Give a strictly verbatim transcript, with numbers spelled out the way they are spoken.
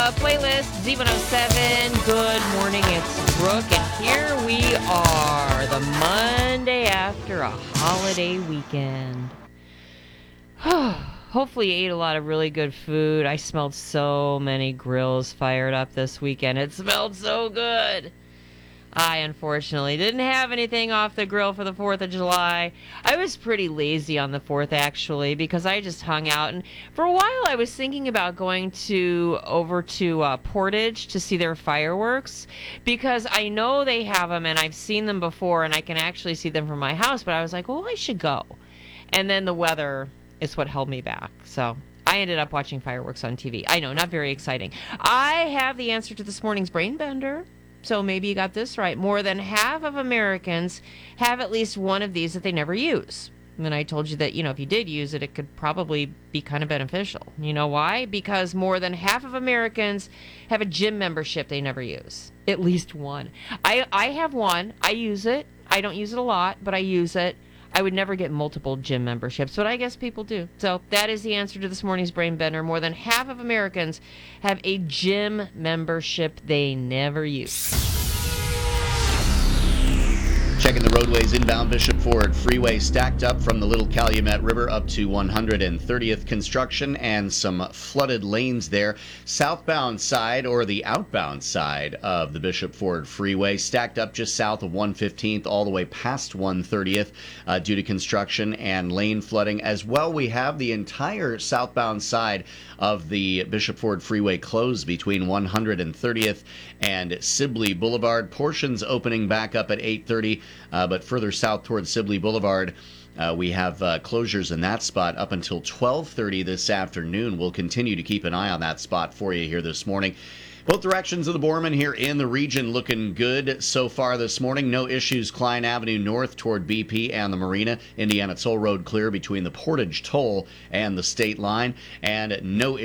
a playlist, Z one oh seven. Good morning, it's Brooke, and here we are, the Monday after a holiday weekend. Hopefully you ate a lot of really good food. I smelled so many grills fired up this weekend. It smelled so good. I unfortunately didn't have anything off the grill for the fourth of July. I was pretty lazy on the fourth, actually, because I just hung out. And for a while, I was thinking about going to over to uh, Portage to see their fireworks, because I know they have them, and I've seen them before, and I can actually see them from my house. But I was like, well, I should go. And then the weather is what held me back. So I ended up watching fireworks on T V. I know, not very exciting. I have the answer to this morning's brain bender. So maybe you got this right. More than half of Americans have at least one of these that they never use. And then I told you that, you know, if you did use it, it could probably be kind of beneficial. You know why? Because more than half of Americans have a gym membership they never use. At least one. I, I have one. I use it. I don't use it a lot, but I use it. I would never get multiple gym memberships, but I guess people do. So that is the answer to this morning's brain bender. More than half of Americans have a gym membership they never use. Checking the roadways inbound Bishop Ford Freeway, stacked up from the Little Calumet River up to one hundred thirtieth. Construction and some flooded lanes there. Southbound side, or the outbound side of the Bishop Ford Freeway, stacked up just south of one fifteenth all the way past one thirtieth uh, due to construction and lane flooding. As well, we have the entire southbound side of the Bishop Ford Freeway closed between one hundred thirtieth and Sibley Boulevard. Portions opening back up at eight thirty. Uh, but further south towards Sibley Boulevard, uh, we have uh, closures in that spot up until twelve thirty this afternoon. We'll continue to keep an eye on that spot for you here this morning. Both directions of the Borman here in the region looking good so far this morning. No issues. Klein Avenue north toward B P and the Marina. Indiana Toll Road clear between the Portage Toll and the state line. And no